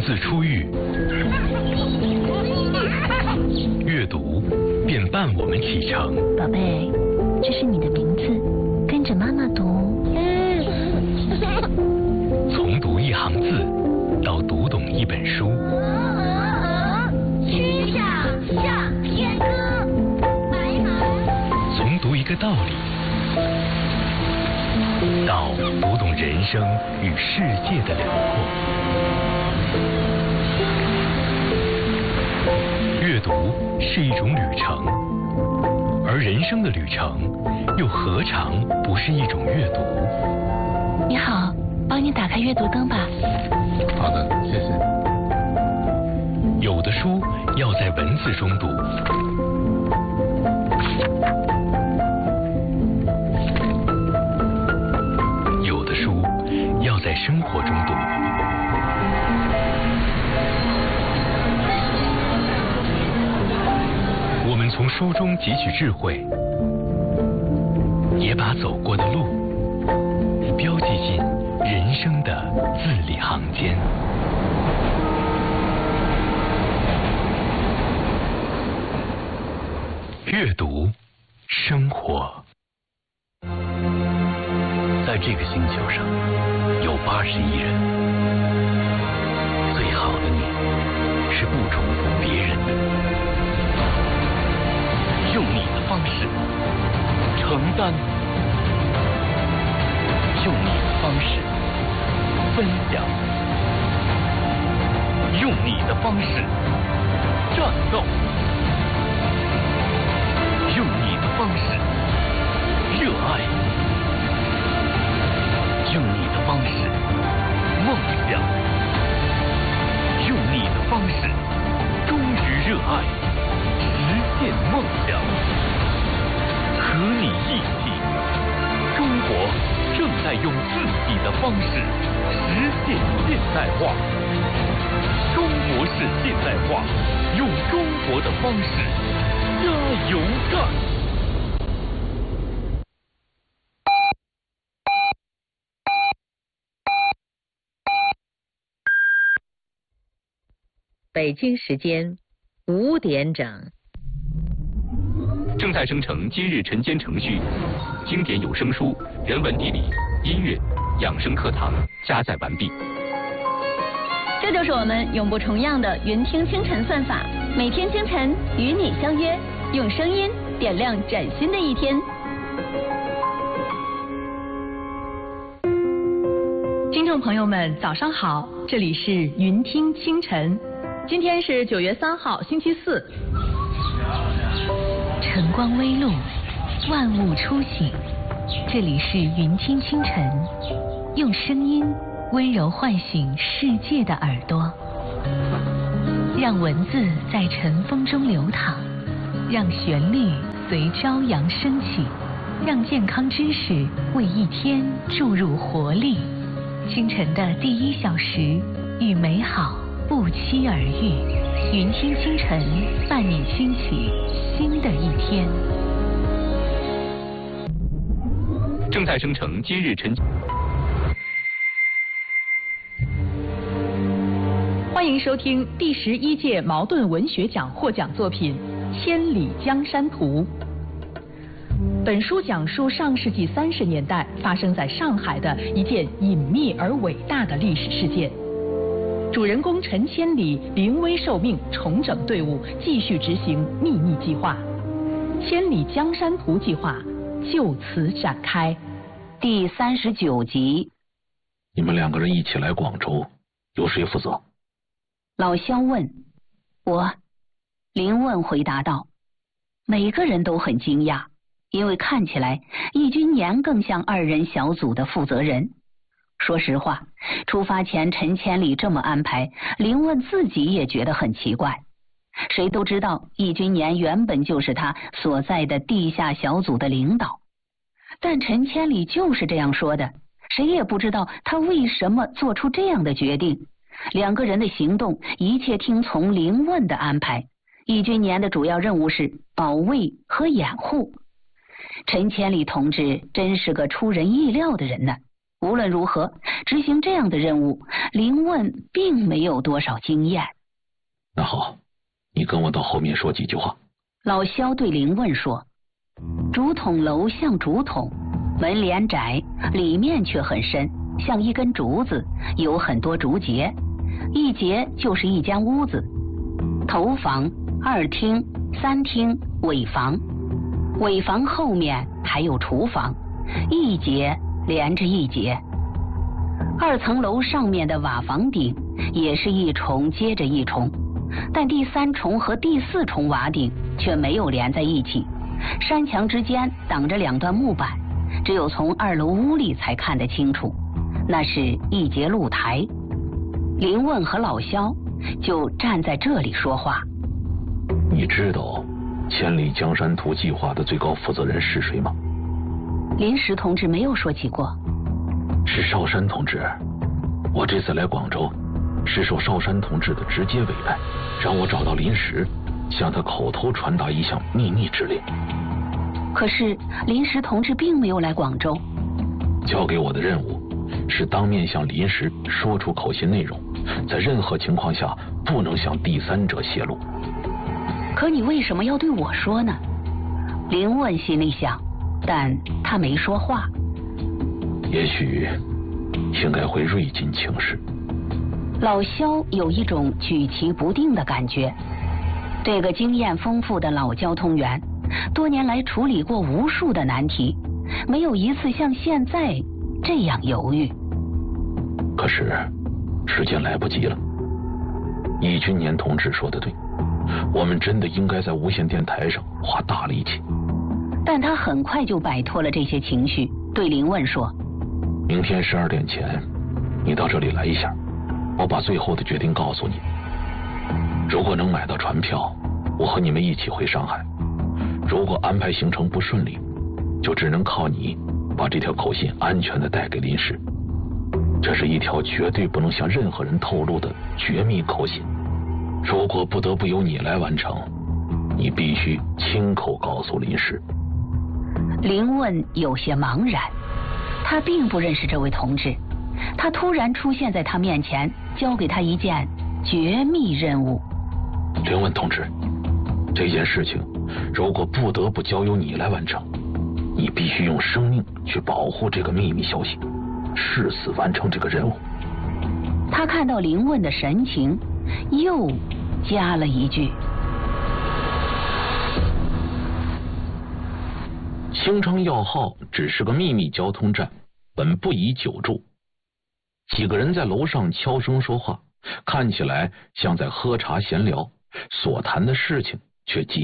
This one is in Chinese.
字初遇，阅读便伴我们启程。 宝贝，这是你的名字，跟着妈妈读。 从读一行字到读懂一本书。 曲项向天歌，白马。 从读一个道理到读懂人生与世界的辽阔。阅读是一种旅程，而人生的旅程又何尝不是一种阅读？ 你好，帮你打开阅读灯吧。 好的，谢谢。 有的书要在文字中读，有的书要在生活中读。我们从书中汲取智慧，也把走过的路标记进人生的字里行间。阅读，生活。 在这个星球上，有80亿人。最好的你，是不重复别人的。用你的方式承担，用你的方式分享，用你的方式战斗，用你的方式热爱，用你的方式梦想，用你的方式忠于热爱，实现梦想。和你一起，中国正在用自己的方式实现现代化。中国式现代化，用中国的方式加油干！ 北京时间5点整。 正在生成今日晨间程序，经典有声书、人文地理、音乐、养生课堂加载完毕。 这就是我们永不重样的云听清晨算法，每天清晨与你相约，用声音点亮崭新的一天。 听众朋友们，早上好，这里是云听清晨，今天是9月3号，星期四。 晨光微露，万物初醒，这里是云听清晨，用声音温柔唤醒世界的耳朵，让文字在晨风中流淌，让旋律随朝阳升起，让健康知识为一天注入活力。清晨的第1小时，与美好不期而遇。云听清晨，伴你兴起新的一天。 正在生成今日晨。 欢迎收听第11届茅盾文学奖获奖作品《千里江山图》。本书讲述上世纪30年代发生在上海的一件隐秘而伟大的历史事件。主人公陈千里临危受命，重整队伍，继续执行秘密计划。千里江山图计划就此展开。 第39集。 你们2个人一起来广州，由谁负责？ 老萧问。我。林问回答道。每个人都很惊讶，因为看起来易君年更像2人小组的负责人。说实话，出发前陈千里这么安排，林问自己也觉得很奇怪。谁都知道易君年原本就是他所在的地下小组的领导，但陈千里就是这样说的，谁也不知道他为什么做出这样的决定。2个人的行动一切听从林问的安排，易君年的主要任务是保卫和掩护。陈千里同志真是个出人意料的人呢。无论如何，执行这样的任务， 林问并没有多少经验。 那好，你跟我到后面说几句话。 老萧对林问说，竹筒楼像竹筒，门帘窄，里面却很深，像一根竹子，有很多竹节，一节就是一间屋子，头房、二厅、三厅、尾房，尾房后面还有厨房，一节连着一节。二层楼上面的瓦房顶也是一重接着一重，但第三重和第四重瓦顶却没有连在一起，山墙之间挡着两段木板，只有从2楼屋里才看得清楚，那是一节露台。林问和老萧就站在这里说话。 你知道千里江山图计划的最高负责人是谁吗？ 林石同志没有说起过。 是少山同志。我这次来广州是受少山同志的直接委派，让我找到林石，向他口头传达一项秘密指令。 可是林石同志并没有来广州。 交给我的任务是当面向林石说出口信内容，在任何情况下不能向第三者泄露。 可你为什么要对我说呢？林问心里想，但他没说话。 也许应该会锐尽情势。 老萧有一种举棋不定的感觉。这个经验丰富的老交通员，多年来处理过无数的难题，没有一次像现在这样犹豫。 可是时间来不及了。易君年同志说的对，我们真的应该在无线电台上花大力气。 但他很快就摆脱了这些情绪，对林问说， 明天12点前你到这里来一下，我把最后的决定告诉你。如果能买到船票，我和你们一起回上海；如果安排行程不顺利，就只能靠你把这条口信安全地带给林石。这是一条绝对不能向任何人透露的绝密口信，如果不得不由你来完成，你必须亲口告诉林石。 林问有些茫然，他并不认识这位同志，他突然出现在他面前，交给他一件绝密任务。 林问同志，这件事情如果不得不交由你来完成，你必须用生命去保护这个秘密消息，誓死完成这个任务。 他看到林问的神情，又加了一句， 兴昌要号只是个秘密交通站，本不宜久住。几个人在楼上悄声说话，看起来像在喝茶闲聊，所谈的事情却